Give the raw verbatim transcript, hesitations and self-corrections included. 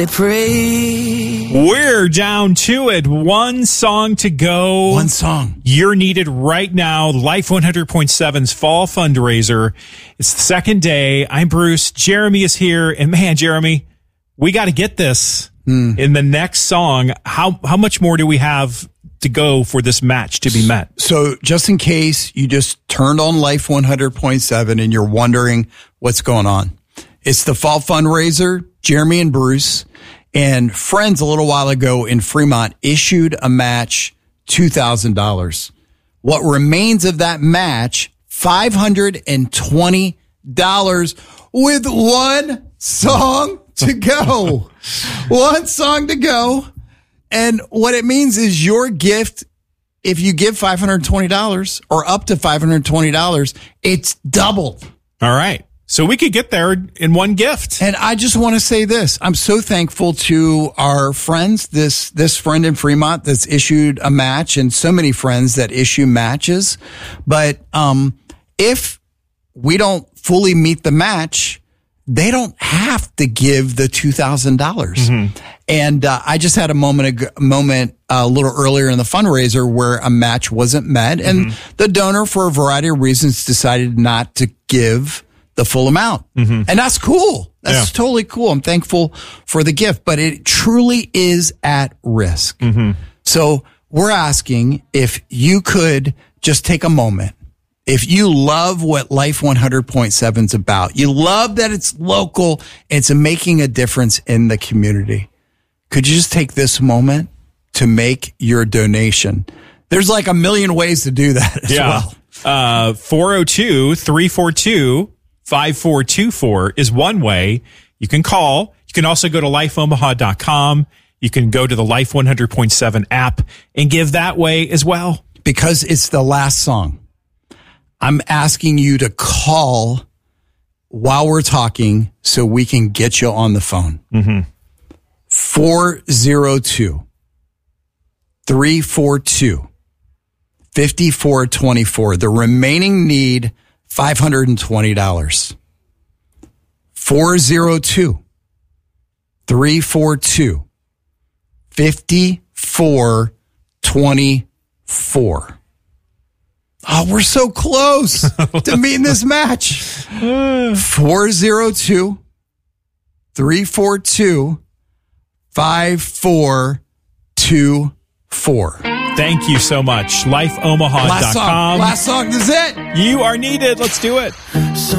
We're down to it. One song to go. One song. You're needed right now. Life one hundred point seven's fall fundraiser. It's the second day. I'm Bruce. Jeremy is here. And man, Jeremy, we got to get this mm. in the next song. How, how much more do we have to go for this match to be met? So just in case you just turned on Life one hundred point seven and you're wondering what's going on, it's the fall fundraiser. Jeremy and Bruce and friends a little while ago in Fremont issued a match, two thousand dollars. What remains of that match, five hundred twenty dollars with one song to go. One song to go. And what it means is your gift, if you give five hundred twenty dollars or up to five hundred twenty dollars, it's doubled. All right. So we could get there in one gift. And I just want to say this. I'm so thankful to our friends, this this friend in Fremont that's issued a match and so many friends that issue matches. But um, if we don't fully meet the match, they don't have to give the two thousand dollars. Mm-hmm. And uh, I just had a moment, a moment uh, a little earlier in the fundraiser where a match wasn't met. And mm-hmm. the donor, for a variety of reasons, decided not to give the full amount. Mm-hmm. And that's cool. That's yeah. totally cool. I'm thankful for the gift, but it truly is at risk. Mm-hmm. So we're asking if you could just take a moment. If you love what Life one hundred point seven is about, you love that it's local, it's making a difference in the community. Could you just take this moment to make your donation? There's like a million ways to do that as yeah. well. Uh, four oh two, three four two, five four two four is one way. You can call. You can also go to life omaha dot com. You can go to the Life one hundred point seven app and give that way as well. Because it's the last song, I'm asking you to call while we're talking so we can get you on the phone. Mm-hmm. four oh two, three four two, five four two four. The remaining need, five hundred twenty dollars. four oh two, three four two, five four two four. Oh, we're so close to meeting this match. four oh two, three four two, five four two four. Thank you so much. life omaha dot com. Last song. Last song is it. You are needed. Let's do it. So